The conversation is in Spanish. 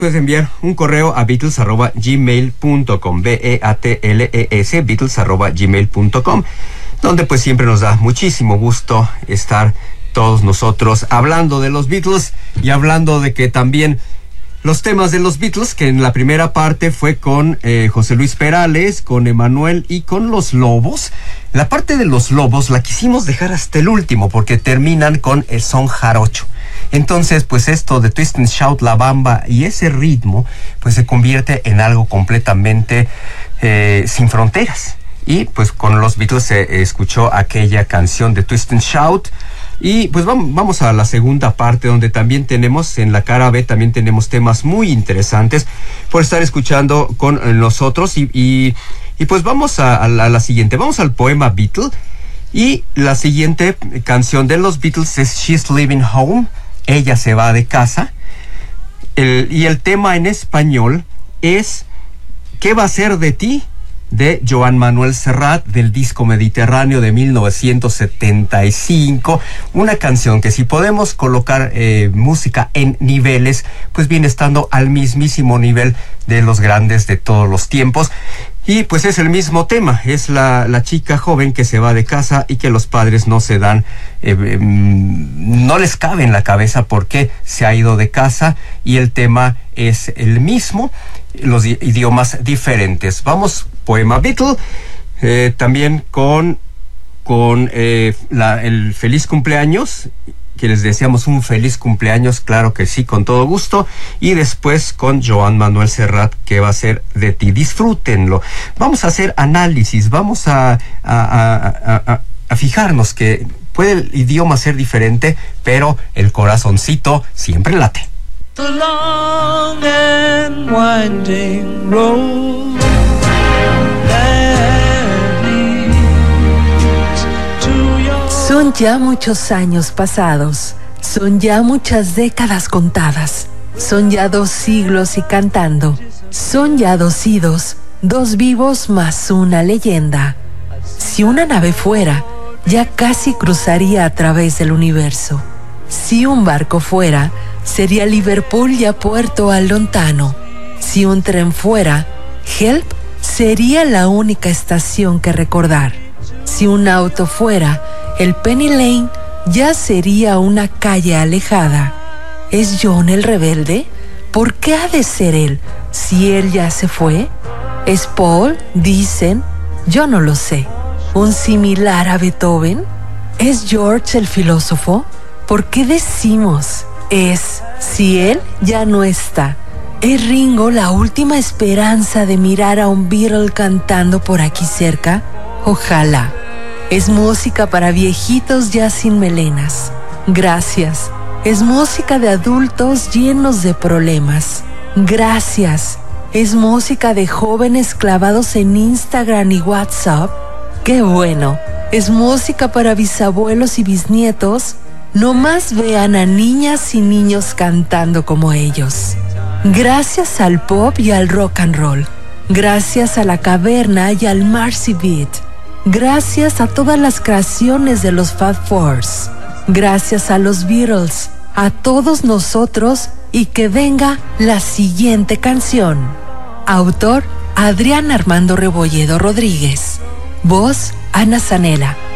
Puedes enviar un correo a Beatles@gmail.com, Beatles, Beatles@gmail.com, donde pues siempre nos da muchísimo gusto estar todos nosotros hablando de los Beatles y hablando de que también los temas de los Beatles, que en la primera parte fue con José Luis Perales, con Emanuel y con Los Lobos. La parte de Los Lobos la quisimos dejar hasta el último porque terminan con el son jarocho. Entonces, pues esto de Twist and Shout, la bamba y ese ritmo, pues se convierte en algo completamente sin fronteras. Y pues con los Beatles se escuchó aquella canción de Twist and Shout. Y pues vamos a la segunda parte, donde también tenemos, en la cara B, también tenemos temas muy interesantes por estar escuchando con nosotros. Y pues vamos a la siguiente, vamos al poema Beatle. Y la siguiente canción de los Beatles es She's Leaving Home, ella se va de casa. Y el tema en español es ¿Qué va a ser de ti?, de Joan Manuel Serrat, del disco Mediterráneo de 1975, una canción que si podemos colocar música en niveles, pues viene estando al mismísimo nivel de los grandes de todos los tiempos. Y pues es el mismo tema, es la chica joven que se va de casa y que los padres no se dan, no les cabe en la cabeza por qué se ha ido de casa, y el tema es el mismo, los idiomas diferentes. Vamos, poema Beatle, también con el feliz cumpleaños, que les deseamos un feliz cumpleaños, claro que sí, con todo gusto, y después con Joan Manuel Serrat, ¿Qué va a ser de ti? Disfrútenlo. Vamos a hacer análisis, vamos a fijarnos que puede el idioma ser diferente, pero el corazoncito siempre late. The long and winding road that leads to your... Son ya muchos años pasados, son ya muchas décadas contadas, son ya 2 siglos y cantando, son ya 2 idos, 2 vivos más una leyenda. Si una nave fuera, ya casi cruzaría a través del universo. Si un barco fuera, sería Liverpool ya puerto al lontano. Si un tren fuera, Help sería la única estación que recordar. Si un auto fuera, el Penny Lane ya sería una calle alejada. ¿Es John el rebelde? ¿Por qué ha de ser él si él ya se fue? ¿Es Paul? Dicen. Yo no lo sé. ¿Un similar a Beethoven? ¿Es George el filósofo? ¿Por qué decimos es si él ya no está? ¿Es Ringo la última esperanza de mirar a un Beatle cantando por aquí cerca? Ojalá. Es música para viejitos ya sin melenas. Gracias. Es música de adultos llenos de problemas. Gracias. Es música de jóvenes clavados en Instagram y WhatsApp. ¡Qué bueno! Es música para bisabuelos y bisnietos. No más vean a niñas y niños cantando como ellos. Gracias al pop y al rock and roll. Gracias a la caverna y al Marcy Beat. Gracias a todas las creaciones de los Fab Fours. Gracias a los Beatles, a todos nosotros, y que venga la siguiente canción. Autor: Adrián Armando Rebolledo Rodríguez. Voz: Ana Zanella.